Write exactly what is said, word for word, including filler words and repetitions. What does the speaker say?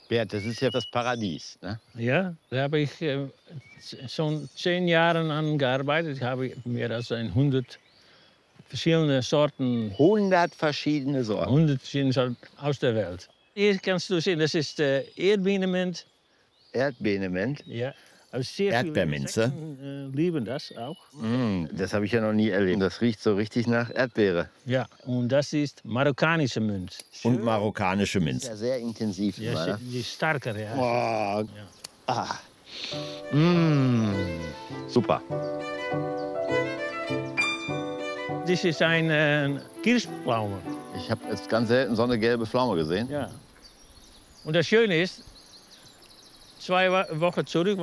Bert, das ist ja das Paradies, ne? Ja, da habe ich äh, schon zehn Jahre an gearbeitet. Ich habe mehr als hundert verschiedene Sorten, hundert verschiedene Sorten. hundert verschiedene Sorten aus der Welt. Hier kannst du sehen, das ist äh, Erdbeermint. Erdbeermint. Ja, aber sehr Erdbeerminze. viele Insekten äh, lieben das auch. Mm, das habe ich ja noch nie erlebt. Das riecht so richtig nach Erdbeere. Ja, und das ist marokkanische Münz. Und marokkanische Ist Minze. ja sehr intensiv. Ja, immer, ne? die ist stärker, ja. Oh. Ah. Mm. Super. Das ist ein äh, Kirschpflaume. Ich habe jetzt ganz selten so eine gelbe Pflaume gesehen. Ja. Und das Schöne ist, zwei Wochen zurück